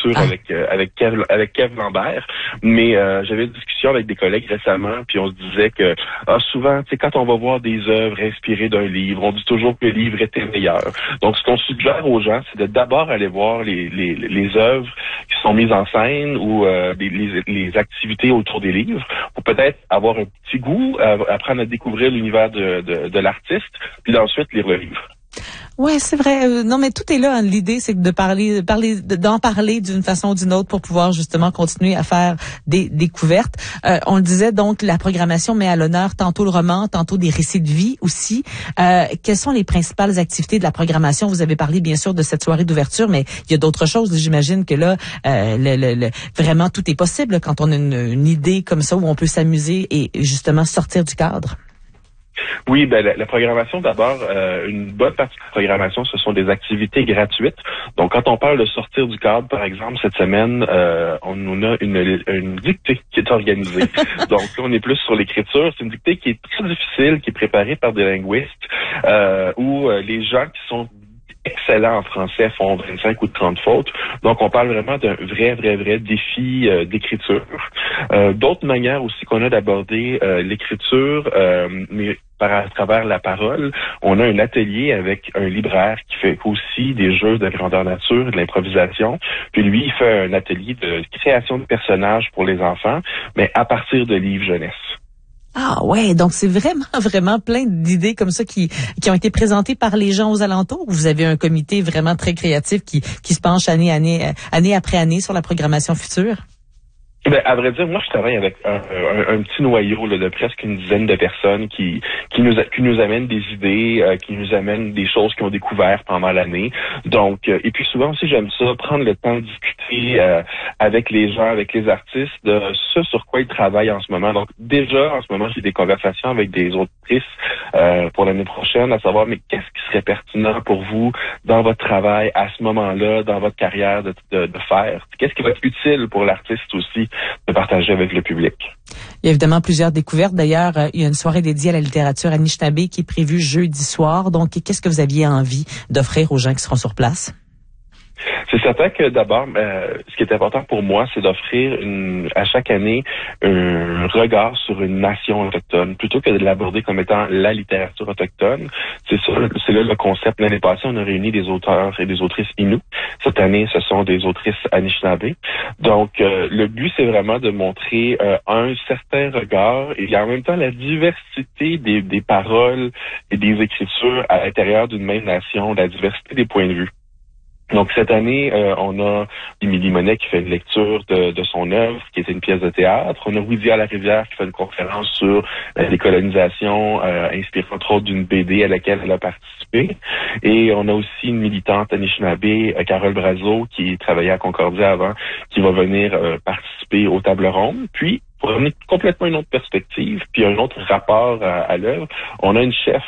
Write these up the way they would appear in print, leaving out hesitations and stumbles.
l'écriture avec Kev Lambert. Mais j'avais une discussion avec des collègues récemment, puis on se disait que souvent, tu sais, quand on va voir des œuvres inspirées d'un livre, on dit toujours que le livre était meilleur. Donc, ce qu'on suggère aux gens, c'est de d'abord aller voir les œuvres qui sont mises en scène ou les activités autour des livres, pour peut-être avoir un petit goût, apprendre à découvrir l'univers de l'artiste, puis ensuite lire le livre. Ouais, c'est vrai. Non, mais tout est là. Hein. L'idée, c'est d'en parler d'une façon ou d'une autre pour pouvoir justement continuer à faire des découvertes. On le disait, donc, la programmation met à l'honneur tantôt le roman, tantôt des récits de vie aussi. Quelles sont les principales activités de la programmation? Vous avez parlé, bien sûr, de cette soirée d'ouverture, mais il y a d'autres choses. J'imagine que là, vraiment, tout est possible quand on a une idée comme ça où on peut s'amuser et justement sortir du cadre. Oui, la programmation, d'abord, une bonne partie de la programmation, ce sont des activités gratuites. Donc, quand on parle de sortir du cadre, par exemple, cette semaine, on a une dictée qui est organisée. Donc, là, on est plus sur l'écriture. C'est une dictée qui est très difficile, qui est préparée par des linguistes, où les gens qui sont excellents en français font 25 ou 30 fautes. Donc, on parle vraiment d'un vrai défi d'écriture. D'autres manières aussi qu'on a d'aborder l'écriture, mais à travers la parole, on a un atelier avec un libraire qui fait aussi des jeux de grandeur nature, de l'improvisation. Puis lui, il fait un atelier de création de personnages pour les enfants, mais à partir de livres jeunesse. Ah ouais, donc c'est vraiment plein d'idées comme ça qui ont été présentées par les gens aux alentours. Vous avez un comité vraiment très créatif qui se penche année après année sur la programmation future. Ben, à vrai dire, moi, je travaille avec un petit noyau là, de presque une dizaine de personnes qui nous amènent des idées, qui nous amènent des choses qu'ils ont découvertes pendant l'année. Donc, et puis souvent aussi, j'aime ça, prendre le temps de discuter avec les gens, avec les artistes, de ce sur quoi ils travaillent en ce moment. Donc, déjà, en ce moment, j'ai des conversations avec des autrices pour l'année prochaine, à savoir, mais qu'est-ce qui serait pertinent pour vous dans votre travail à ce moment-là, dans votre carrière de faire? Qu'est-ce qui va être utile pour l'artiste aussi de partager avec le public? Il y a évidemment plusieurs découvertes. D'ailleurs, il y a une soirée dédiée à la littérature Anishinaabe qui est prévue jeudi soir. Donc, qu'est-ce que vous aviez envie d'offrir aux gens qui seront sur place? C'est certain que d'abord, ce qui est important pour moi, c'est d'offrir à chaque année un regard sur une nation autochtone, plutôt que de l'aborder comme étant la littérature autochtone. C'est là le concept. L'année passée, on a réuni des auteurs et des autrices Innu. Cette année, ce sont des autrices Anishinaabe. Donc, le but, c'est vraiment de montrer un certain regard et en même temps la diversité des paroles et des écritures à l'intérieur d'une même nation, la diversité des points de vue. Donc, cette année, on a Émilie Monet qui fait une lecture de son œuvre, qui était une pièce de théâtre. On a Roudia Larivière qui fait une conférence sur la décolonisation, inspirée entre autres d'une BD à laquelle elle a participé. Et on a aussi une militante Anishinaabe, Carole Brazo, qui travaillait à Concordia avant, qui va venir participer aux tables rondes. Puis, pour amener complètement une autre perspective, puis un autre rapport à l'œuvre, on a une chef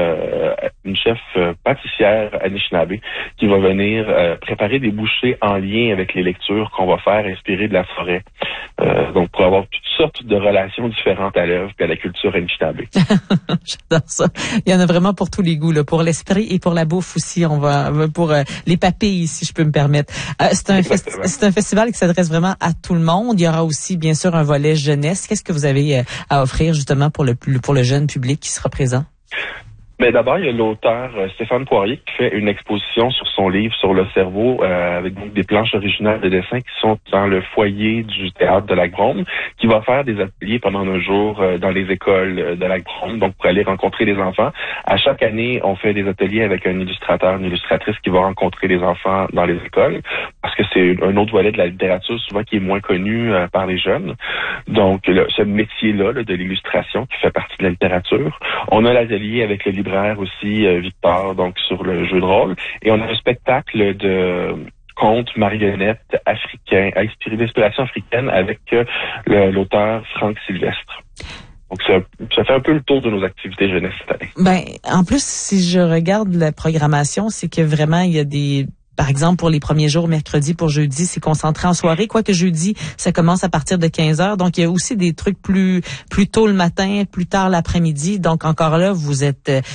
pâtissière Anishinaabe qui va venir préparer des bouchées en lien avec les lectures qu'on va faire inspirées de la forêt. Donc, pour avoir toutes sortes de relations différentes à l'œuvre et à la culture Anishinaabe. J'adore ça. Il y en a vraiment pour tous les goûts, là, pour l'esprit et pour la bouffe aussi. On va pour les papilles, si je peux me permettre. C'est un festival qui s'adresse vraiment à tout le monde. Il y aura aussi, bien sûr, un volet jeunesse. Qu'est-ce que vous avez à offrir justement pour le jeune public qui sera présent? Mais d'abord, il y a l'auteur Stéphane Poirier qui fait une exposition sur son livre sur le cerveau avec donc des planches originales de dessin qui sont dans le foyer du théâtre de Lac-Brome, qui va faire des ateliers pendant un jour dans les écoles de Lac-Brome, donc pour aller rencontrer les enfants. À chaque année, on fait des ateliers avec un illustrateur, une illustratrice qui va rencontrer les enfants dans les écoles, parce que c'est un autre volet de la littérature souvent qui est moins connu par les jeunes. Donc, ce métier-là de l'illustration qui fait partie de la littérature. On a l'atelier avec le libraire aussi, Victor, donc sur le jeu de rôle. Et on a un spectacle de contes marionnettes africains, inspiré d'inspiration africaine avec l'auteur Franck Sylvestre. Donc, ça fait un peu le tour de nos activités jeunesse cette année. Ben, en plus, si je regarde la programmation, c'est que vraiment, il y a par exemple, pour les premiers jours, mercredi pour jeudi, c'est concentré en soirée. Quoique jeudi, ça commence à partir de 15h. Donc, il y a aussi des trucs plus tôt le matin, plus tard l'après-midi. Donc, encore là, vous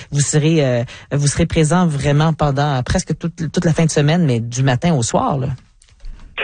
serez présent vraiment pendant presque toute la fin de semaine, mais du matin au soir, là.